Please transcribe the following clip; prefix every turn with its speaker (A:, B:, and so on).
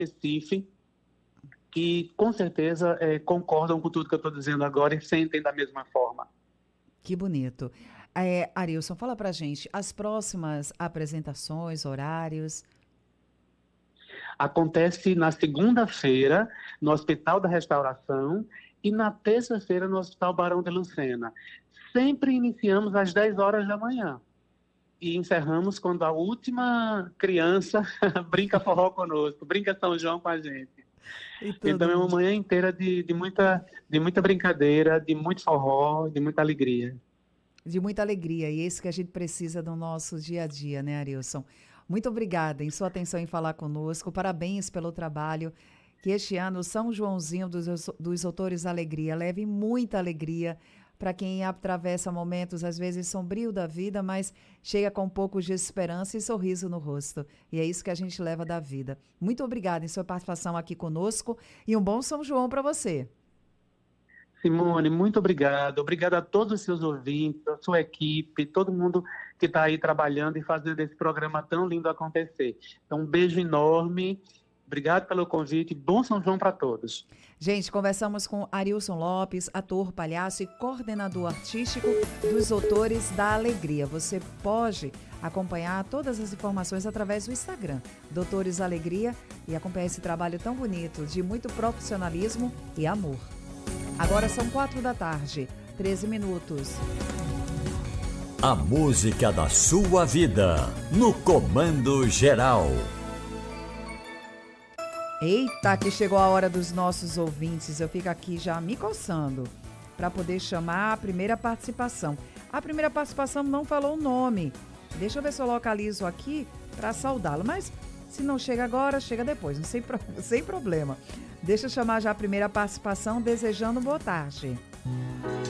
A: Recife, que com certeza concordam com tudo que eu estou dizendo agora e sentem da mesma forma.
B: Que bonito. Arilson, fala pra gente as próximas apresentações, horários.
A: Acontece na segunda-feira, no Hospital da Restauração, e na terça-feira, no Hospital Barão de Lucena. Sempre iniciamos às 10 horas da manhã e encerramos quando a última criança brinca forró conosco, brinca São João com a gente.
B: E
A: Então
B: todo
A: é uma
B: mundo.
A: manhã inteira de muita brincadeira, de muito forró, de muita alegria.
B: De muita alegria, e é isso que a gente precisa no nosso dia a dia, né, Arilson? Muito obrigada em sua atenção em falar conosco. Parabéns pelo trabalho. Que este ano o São Joãozinho dos Autores da Alegria leve muita alegria para quem atravessa momentos às vezes sombrios da vida, mas chega com um pouco de esperança e sorriso no rosto. E é isso que a gente leva da vida. Muito obrigada em sua participação aqui conosco e um bom São João para você.
A: Simone, muito obrigado. Obrigado a todos os seus ouvintes, a sua equipe, todo mundo que está aí trabalhando e fazendo esse programa tão lindo acontecer. Então, um beijo enorme. Obrigado pelo convite. Bom São João para todos.
B: Gente, conversamos com Arilson Lopes, ator, palhaço e coordenador artístico dos Autores da Alegria. Você pode acompanhar todas as informações através do Instagram, Doutores Alegria, e acompanhar esse trabalho tão bonito, de muito profissionalismo e amor. Agora são 4 da tarde, 13 minutos.
C: A música da sua vida, no Comando Geral.
B: Eita, que chegou a hora dos nossos ouvintes. Eu fico aqui já me coçando para poder chamar a primeira participação. A primeira participação não falou o nome. Deixa eu ver se eu localizo aqui para saudá-lo. Mas se não chega agora, chega depois, não sem problema. Deixa eu chamar já a primeira participação, desejando boa tarde.